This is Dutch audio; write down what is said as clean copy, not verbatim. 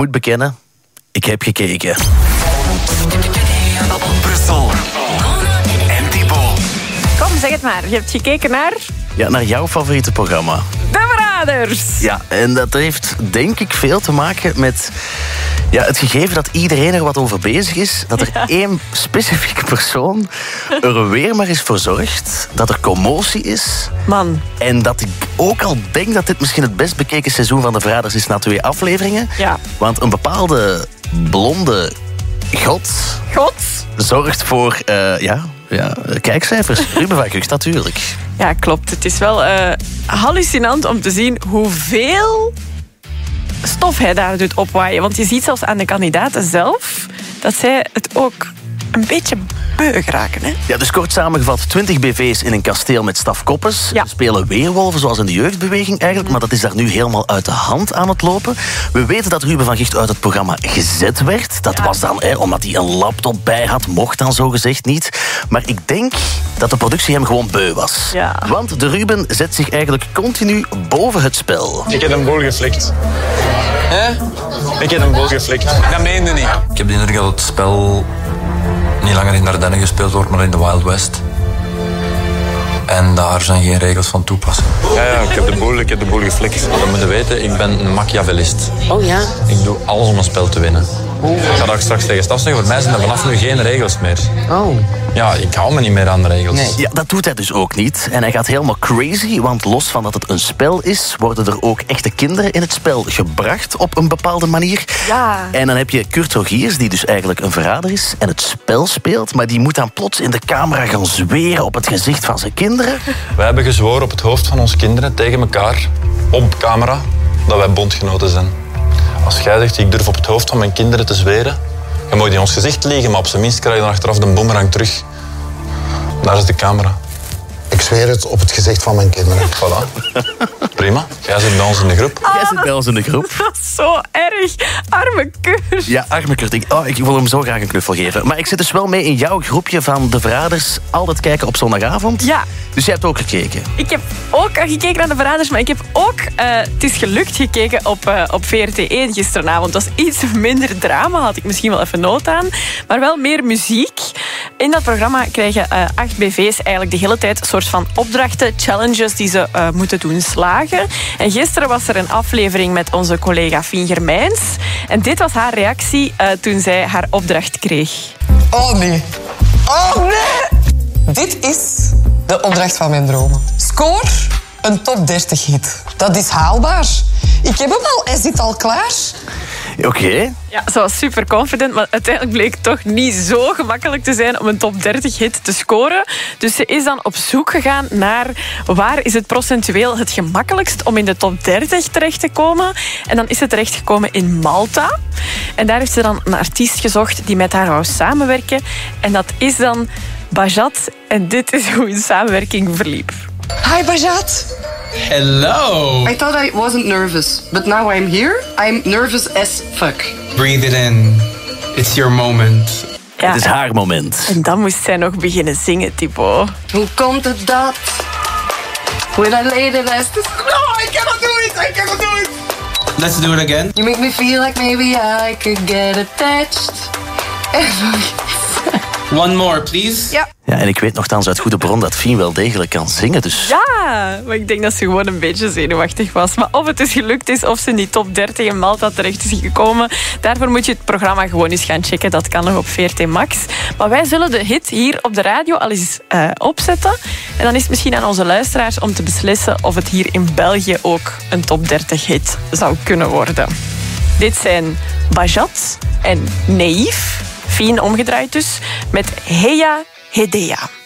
moet bekennen, ik heb gekeken. Brussel en Thibaut. Kom, zeg het maar. Je hebt gekeken naar... Ja, naar jouw favoriete programma. De Verraders. Ja, en dat heeft denk ik veel te maken met het gegeven dat iedereen er wat over bezig is. Dat er één specifieke persoon er weer maar eens voor zorgt dat er commotie is. Man. En dat ik ook al denk dat dit misschien het best bekeken seizoen van De Verraders is na 2 afleveringen. Ja. Want een bepaalde blonde god zorgt voor kijkcijfers. Ruben van Gucht, natuurlijk. Ja, klopt. Het is wel hallucinant om te zien hoeveel stof hij daar doet opwaaien. Want je ziet zelfs aan de kandidaten zelf dat zij het ook een beetje beu geraken. Hè? Ja, dus kort samengevat, 20 BV's in een kasteel met stafkoppers. Ja. Ze spelen weerwolven, zoals in de jeugdbeweging eigenlijk. Maar dat is daar nu helemaal uit de hand aan het lopen. We weten dat Ruben van Gicht uit het programma gezet werd. Dat was dan omdat hij een laptop bij had. Mocht dan zogezegd niet. Maar ik denk dat de productie hem gewoon beu was. Ja. Want de Ruben zet zich eigenlijk continu boven het spel. Ik heb een bol geflikt. Hè? Ik heb een bol geflikt. Dat meende niet. Ik heb de indruk dat het spel niet langer in de Ardennen gespeeld wordt, maar in de Wild West. En daar zijn geen regels van toepassing. Ja, ik heb de bol geflikt. We moeten weten, ik ben een machiavellist. Oh ja? Ik doe alles om een spel te winnen. Ik ga dat straks tegen Staf zeggen, voor mij zijn er vanaf nu geen regels meer. Oh. Ja, ik hou me niet meer aan de regels. Nee. Ja, dat doet hij dus ook niet. En hij gaat helemaal crazy, want los van dat het een spel is, worden er ook echte kinderen in het spel gebracht op een bepaalde manier. Ja. En dan heb je Kurt Rogiers, die dus eigenlijk een verrader is en het spel speelt, maar die moet dan plots in de camera gaan zweren op het gezicht van zijn kinderen. Wij hebben gezworen op het hoofd van onze kinderen tegen elkaar, op camera, dat wij bondgenoten zijn. Als jij zegt, ik durf op het hoofd van mijn kinderen te zweren, dan mag je in ons gezicht liggen, maar op zijn minst krijg je dan achteraf de boemerang terug. Daar is de camera. Ik zweer het op het gezicht van mijn kinderen. Voilà. Prima. Jij zit bij ons in de groep. Jij zit bij ons in de groep. Dat is zo erg. Arme Kurt. Ja, arme Kurt. Ik wil hem zo graag een knuffel geven. Maar ik zit dus wel mee in jouw groepje van De Verraders. Altijd kijken op zondagavond. Ja. Dus jij hebt ook gekeken. Ik heb ook gekeken naar De Verraders, maar ik heb ook, het is gelukt, gekeken op VRT1 gisteravond. Dat was iets minder drama, had ik misschien wel even nood aan. Maar wel meer muziek. In dat programma krijgen 8 BV's eigenlijk de hele tijd een soort van opdrachten, challenges die ze moeten doen slagen. En gisteren was er een aflevering met onze collega Fien Germijns. En dit was haar reactie toen zij haar opdracht kreeg. Oh nee. Oh nee! Dit is de opdracht van mijn dromen. Score een top 30 hit. Dat is haalbaar. Ik heb hem al, hij zit al klaar. Oké. Ja, ze was super confident, maar uiteindelijk bleek het toch niet zo gemakkelijk te zijn om een top 30 hit te scoren. Dus ze is dan op zoek gegaan naar waar is het procentueel het gemakkelijkst om in de top 30 terecht te komen. En dan is ze terechtgekomen in Malta. En daar heeft ze dan een artiest gezocht die met haar wou samenwerken. En dat is dan Bajat. En dit is hoe hun samenwerking verliep. Hi Bajat. Hello. I thought I wasn't nervous, but now I'm here. I'm nervous as fuck. Breathe it in. It's your moment. Ja, Het is haar moment. en dan moest zij nog beginnen zingen, Thibaut. Hoe komt het dat? When I lay the rest is... No, I cannot do it! I cannot do it! Let's do it again. You make me feel like maybe I could get attached. One more, please. Ja. Ja, en ik weet nogthans uit goede bron dat Fien wel degelijk kan zingen. Dus Ja, maar ik denk dat ze gewoon een beetje zenuwachtig was. Maar of het dus gelukt is, of ze in die top 30 in Malta terecht is gekomen, daarvoor moet je het programma gewoon eens gaan checken. Dat kan nog op VRT Max. Maar wij zullen de hit hier op de radio al eens opzetten. En dan is het misschien aan onze luisteraars om te beslissen of het hier in België ook een top 30 hit zou kunnen worden. Dit zijn Bajat en Naïef. Fien omgedraaid dus, met Heya Hedea.